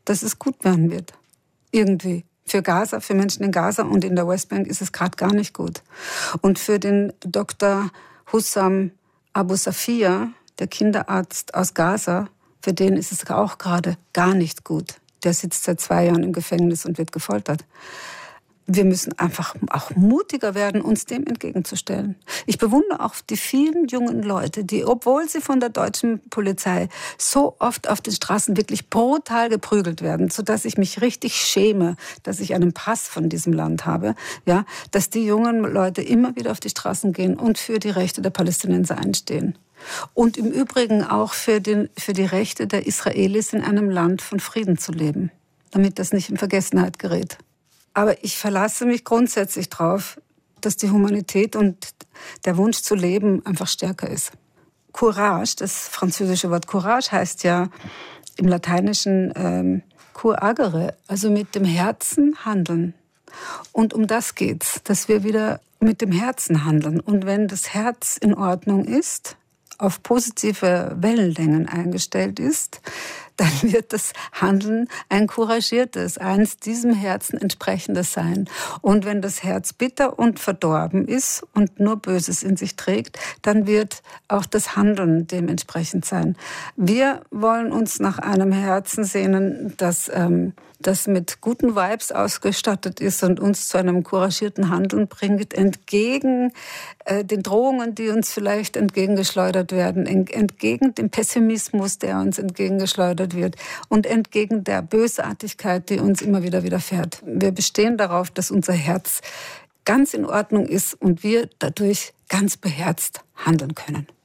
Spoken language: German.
dass es gut werden wird. Irgendwie. Für Gaza, für Menschen in Gaza und in der Westbank ist es gerade gar nicht gut. Und für den Dr. Hussam Abu Safia, der Kinderarzt aus Gaza, für den ist es auch gerade gar nicht gut. Der sitzt seit 2 Jahren im Gefängnis und wird gefoltert. Wir müssen einfach auch mutiger werden, uns dem entgegenzustellen. Ich bewundere auch die vielen jungen Leute, die, obwohl sie von der deutschen Polizei so oft auf den Straßen wirklich brutal geprügelt werden, sodass ich mich richtig schäme, dass ich einen Pass von diesem Land habe, ja, dass die jungen Leute immer wieder auf die Straßen gehen und für die Rechte der Palästinenser einstehen. Und im Übrigen auch für die Rechte der Israelis, in einem Land von Frieden zu leben, damit das nicht in Vergessenheit gerät. Aber ich verlasse mich grundsätzlich darauf, dass die Humanität und der Wunsch zu leben einfach stärker ist. Courage, das französische Wort Courage heißt ja im Lateinischen cur agere, also mit dem Herzen handeln. Und um das geht's, dass wir wieder mit dem Herzen handeln. Und wenn das Herz in Ordnung ist, auf positive Wellenlängen eingestellt ist, dann wird das Handeln ein couragiertes, eins diesem Herzen entsprechendes sein. Und wenn das Herz bitter und verdorben ist und nur Böses in sich trägt, dann wird auch das Handeln dementsprechend sein. Wir wollen uns nach einem Herzen sehnen, das mit guten Vibes ausgestattet ist und uns zu einem couragierten Handeln bringt, entgegen den Drohungen, die uns vielleicht entgegengeschleudert werden, entgegen dem Pessimismus, der uns entgegengeschleudert wird und entgegen der Bösartigkeit, die uns immer wieder widerfährt. Wir bestehen darauf, dass unser Herz ganz in Ordnung ist und wir dadurch ganz beherzt handeln können.